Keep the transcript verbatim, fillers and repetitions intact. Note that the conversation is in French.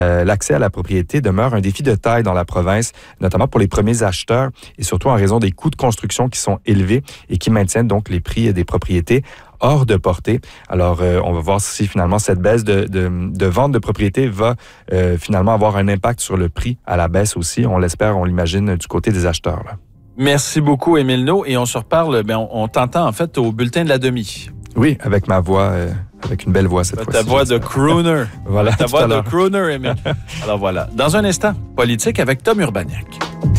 Euh, l'accès à la propriété demeure un défi de taille dans la province, notamment pour les premiers acheteurs et surtout en raison des coûts de construction qui sont élevés et qui maintiennent donc les prix des propriétés hors de portée. Alors, euh, on va voir si finalement cette baisse de, de, de vente de propriété va euh, finalement avoir un impact sur le prix à la baisse aussi. On l'espère, on l'imagine du côté des acheteurs, là. Merci beaucoup, Émile No. Et on se reparle, ben, on, on t'entend en fait au bulletin de la demi. Oui, avec ma voix, euh, avec une belle voix cette fois-ci. Ta voix de crooner. Voilà, Ta voix de crooner, Émile. Alors voilà. Dans un instant, politique avec Tom Urbaniak.